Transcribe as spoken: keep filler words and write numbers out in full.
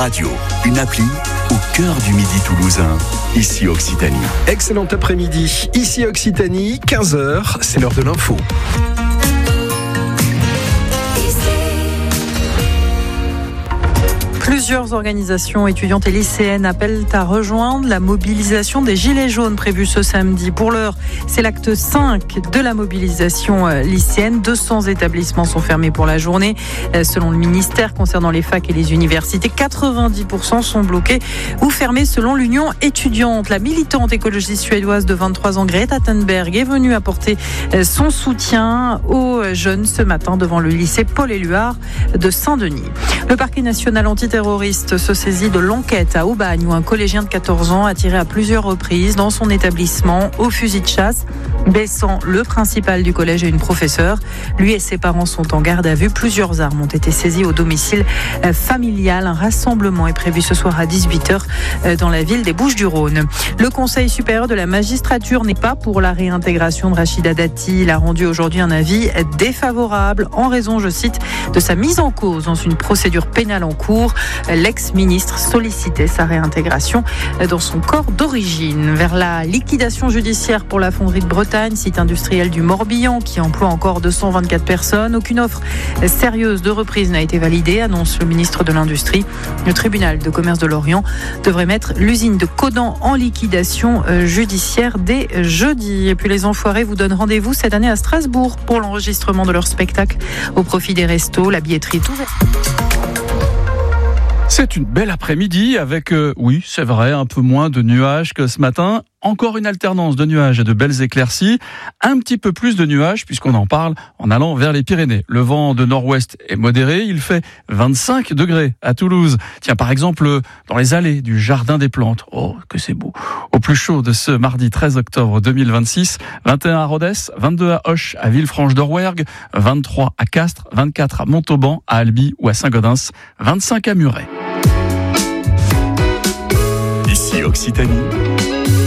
Radio, une appli au cœur du Midi toulousain, ici Occitanie. Excellent après-midi, ici Occitanie, quinze heures, c'est l'heure de l'info. Plusieurs organisations étudiantes et lycéennes appellent à rejoindre la mobilisation des Gilets jaunes prévue ce samedi. Pour l'heure, c'est l'acte cinq de la mobilisation lycéenne. deux cents établissements sont fermés pour la journée. Selon le ministère, concernant les facs et les universités, quatre-vingt-dix pour cent sont bloqués ou fermés selon l'Union étudiante. La militante écologiste suédoise de vingt-trois ans, Greta Thunberg, est venue apporter son soutien aux jeunes ce matin devant le lycée Paul-Éluard de Saint-Denis. Le parquet national antiterroriste se saisit de l'enquête à Aubagne où un collégien de quatorze ans a tiré à plusieurs reprises dans son établissement au fusil de chasse, blessant le principal du collège et une professeure. Lui et ses parents sont en garde à vue. Plusieurs armes ont été saisies au domicile familial. Un rassemblement est prévu ce soir à dix-huit heures dans la ville des Bouches-du-Rhône. Le Conseil supérieur de la magistrature n'est pas pour la réintégration de Rachida Dati. Il a rendu aujourd'hui un avis défavorable en raison, je cite, de sa mise en cause dans une procédure pénale en cours. L'ex-ministre sollicitait sa réintégration dans son corps d'origine. Vers la liquidation judiciaire pour la fonderie de Bretagne, site industriel du Morbihan qui emploie encore deux cent vingt-quatre personnes. Aucune offre sérieuse de reprise n'a été validée, annonce le ministre de l'Industrie. Le tribunal de commerce de Lorient devrait mettre l'usine de Codan en liquidation judiciaire dès jeudi. Et puis les Enfoirés vous donnent rendez-vous cette année à Strasbourg pour l'enregistrement de leur spectacle au profit des restos. La billetterie est ouverte. C'est une belle après-midi avec, euh, oui, c'est vrai, un peu moins de nuages que ce matin. Encore une alternance de nuages et de belles éclaircies. Un petit peu plus de nuages puisqu'on en parle en allant vers les Pyrénées. Le vent de nord-ouest est modéré. Il fait vingt-cinq degrés à Toulouse. Tiens, par exemple, dans les allées du Jardin des Plantes. Oh, que c'est beau. Au plus chaud de ce mardi treize octobre deux mille vingt-six. vingt et un à Rodez, vingt-deux à Auch, à Villefranche-d'Orwerg, vingt-trois à Castres, vingt-quatre à Montauban, à Albi ou à Saint-Gaudens, vingt-cinq à Muret. Ici Occitanie.